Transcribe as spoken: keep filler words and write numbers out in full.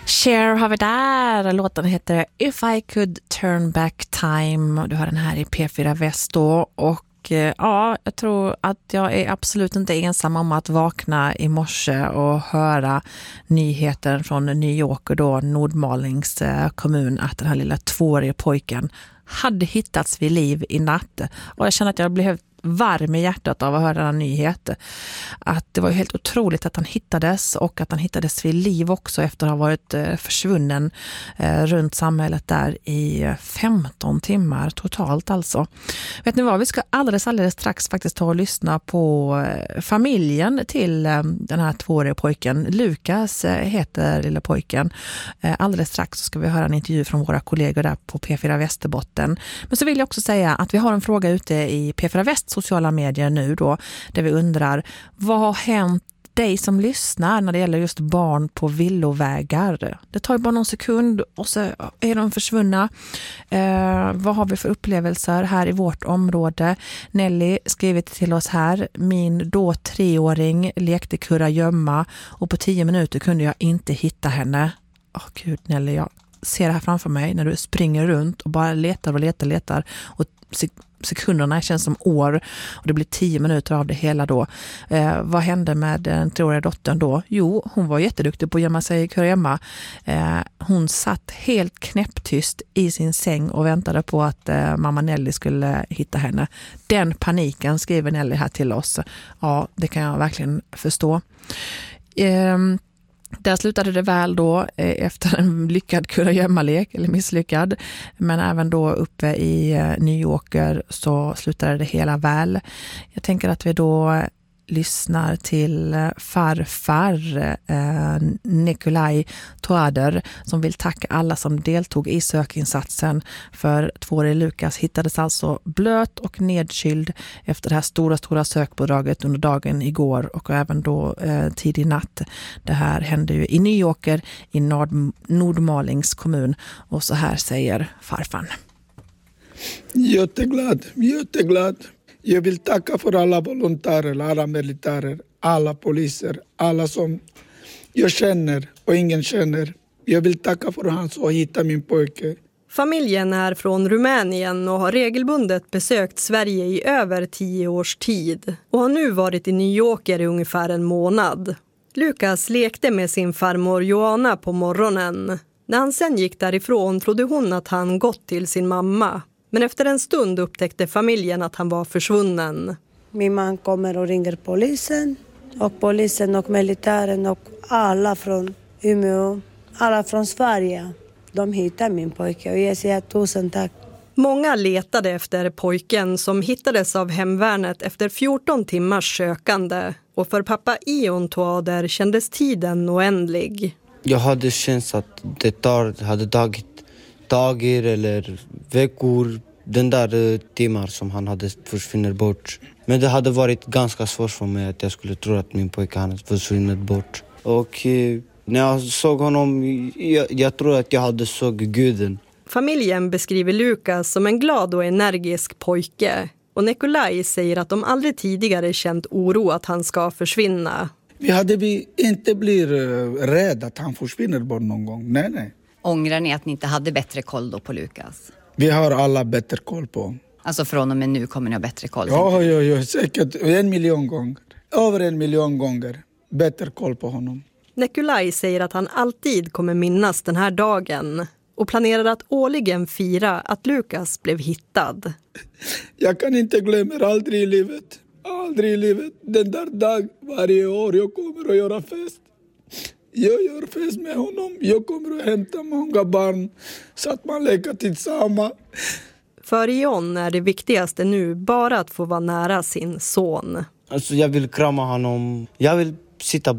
Cher har vi där. Låten heter If I Could Turn Back Time. Du har den här i P fyra Väst då. Och ja, jag tror att jag är absolut inte ensam om att vakna i morse och höra nyheten från New York då, Nordmalings kommun, att den här lilla tvååriga pojken hade hittats vid liv i natt. Och jag känner att jag blev varm i hjärtat av att höra den nyheten. Att det var helt otroligt att han hittades och att han hittades vid liv också efter att ha varit försvunnen eh, runt samhället där i femton timmar totalt alltså. Vet ni vad, vi ska alldeles alldeles strax faktiskt ta och lyssna på familjen till eh, den här tvååriga pojken. Lukas eh, heter lilla pojken. Eh, alldeles strax så ska vi höra en intervju från våra kollegor där på P fyra Västerbotten. Men så vill jag också säga att vi har en fråga ute i P fyra Väst sociala medier nu då, där vi undrar, vad har hänt dig som lyssnar när det gäller just barn på villovägar? Det tar ju bara någon sekund och så är de försvunna. Eh, vad har vi för upplevelser här i vårt område? Nelly skrivit till oss här, min då treåring lekte kurragömma och på tio minuter kunde jag inte hitta henne. Åh oh, gud Nelly, jag ser det här framför mig när du springer runt och bara letar och letar och letar och sekunderna känns som år och det blir tio minuter av det hela då. Eh, vad hände med den treåriga dottern då? Jo, hon var jätteduktig på att gömma sig i kurragömma. Eh, hon satt helt knäpptyst i sin säng och väntade på att eh, mamma Nelly skulle hitta henne. Den paniken skriver Nelly här till oss. Ja, det kan jag verkligen förstå. Eh, Där slutade det väl då eh, efter en lyckad kurragömmalek eller misslyckad. Men även då uppe i eh, New Yorker så slutade det hela väl. Jag tänker att vi då lyssnar till farfar eh, Nikolaj Toader som vill tacka alla som deltog i sökinsatsen, för tvåårige Lukas hittades alltså blöt och nedkyld efter det här stora stora sökbidraget under dagen igår och även då eh, tidig natt. Det här hände ju i New Yorker i Nord- Nordmalings kommun och så här säger farfan. Jätteglad, jätteglad. Jag vill tacka för alla volontärer, alla militärer, alla poliser, alla som jag känner och ingen känner. Jag vill tacka för hans och hitta min pojke. Familjen är från Rumänien och har regelbundet besökt Sverige i över tio års tid och har nu varit i New Yorker i ungefär en månad. Lukas lekte med sin farmor Joanna på morgonen. När han sen gick därifrån trodde hon att han gått till sin mamma. Men efter en stund upptäckte familjen att han var försvunnen. Min man kommer och ringer polisen. Och polisen och militären och alla från Umeå, alla från Sverige. De hittar min pojke och jag säger tusen tack. Många letade efter pojken som hittades av hemvärnet efter fjorton timmars sökande. Och för pappa Ion Toader kändes tiden oändlig. Jag hade känt att det tar, hade tagit dagar eller veckor, den där timmar som han hade försvunnit bort. Men det hade varit ganska svårt för mig att jag skulle tro att min pojke hade försvunnit bort. Och eh, när jag såg honom, jag, jag tror att jag hade såg guden. Familjen beskriver Lukas som en glad och energisk pojke. Och Nikolaj säger att de aldrig tidigare känt oro att han ska försvinna. Vi hade vi inte blivit rädda att han försvinner bort någon gång. Nej, nej. Ångrar ni att ni inte hade bättre koll då på Lukas? Vi har alla bättre koll på. Alltså från och med nu kommer ni ha bättre koll? Ja, ja, ja, säkert en miljon gånger. Över en miljon gånger bättre koll på honom. Nikolaj säger att han alltid kommer minnas den här dagen och planerar att årligen fira att Lukas blev hittad. Jag kan inte glömma aldrig i livet. Aldrig i livet. Den där dag varje år jag kommer att göra fest. Jag gör fest med honom. Jag kommer att hämta många barn så att man leker tillsammans. För Ion är det viktigaste nu bara att få vara nära sin son. Alltså jag vill krama honom. Jag vill sitta